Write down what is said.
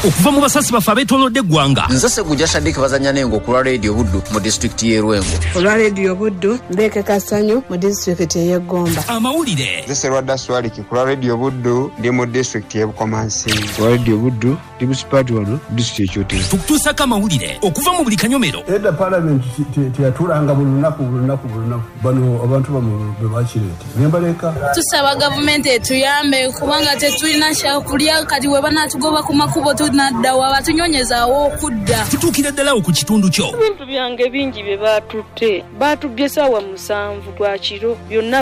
okuva mu basasi bafe abetoolodde eggwanga. Nze Ssegujja Shadik bazanya nengo ku lwa Radio Buddu mu disitulikiti y'e Rwengo. Olwa Radio Buddu Ndeke Kasanyu mu disitulikiti y'e Gomba. Amawulire. Nze Serwadda Swaliki ku lwa Radio Buddu ndi mu disitulikiti y'e Bukomansi. Ku lwa Radio Buddu ndi musipati wano disitulikiti y'Ekyotera. Tukutuusako amawulire okuva mu buli kanyomero. Edda Parliament teyatulanga buli lunaku bano abantu be bakireeta nembaleka. Tusaba gavumenti etuyambe kubanga tetulina kyakulya kati we banatugoba ku makubo tunaddawa batunyonyezaawo okudda. Tutuukira ddala ku kitundu kyo. Ebintu byange bingi bye baatutte baatubbye ssaawa 7 gwa kiro byonna